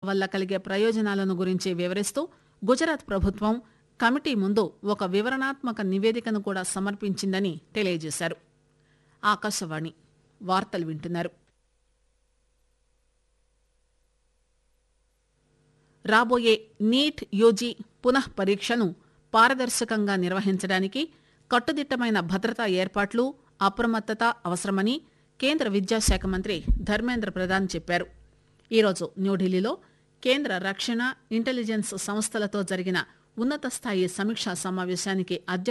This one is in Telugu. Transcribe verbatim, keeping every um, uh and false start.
వల్ల కలిగే ప్రయోజనాలను గురించి వివరిస్తూ గుజరాత్ ప్రభుత్వం కమిటీ ముందు ఒక వివరణాత్మక నివేదికను కూడా సమర్పించిందని తెలియజేశారు. ఆకాశవాణి వార్తలు వింటున్నారు. రాబోయే నీట్ యూజీ పునః పరీక్షను పారదర్శకంగా నిర్వహించడానికి కట్టుదిట్టమైన భద్రతా ఏర్పాట్లు, అప్రమత్తత అవసరమని కేంద్ర విద్యాశాఖ మంత్రి ధర్మేంద్ర ప్రధాన్ చెప్పారు. ఈరోజు న్యూఢిల్లీలో కేంద్ర రక్షణ, ఇంటెలిజెన్స్ సంస్థలతో జరిగిన ఉన్నత స్థాయి సమీక్షా సమావేశానికి అధ్యక్షత